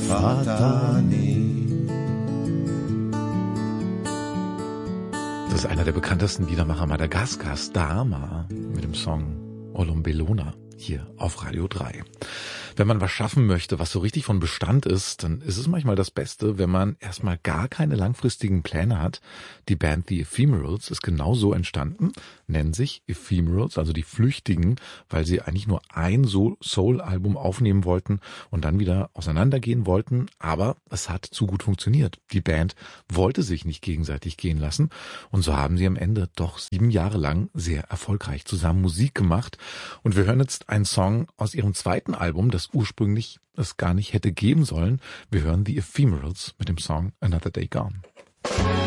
Fatani. Das ist einer der bekanntesten Liedermacher Madagaskars, Dama, mit dem Song Olombelona, hier auf Radio 3. Wenn man was schaffen möchte, was so richtig von Bestand ist, dann ist es manchmal das Beste, wenn man erstmal gar keine langfristigen Pläne hat. Die Band The Ephemerals ist genau so entstanden, nennen sich Ephemerals, also die Flüchtigen, weil sie eigentlich nur ein Soul-Album aufnehmen wollten und dann wieder auseinandergehen wollten, aber es hat zu gut funktioniert. Die Band wollte sich nicht gegenseitig gehen lassen und so haben sie am Ende doch 7 Jahre lang sehr erfolgreich zusammen Musik gemacht und wir hören jetzt einen Song aus ihrem zweiten Album, das ursprünglich es gar nicht hätte geben sollen. Wir hören The Ephemerals mit dem Song Another Day Gone.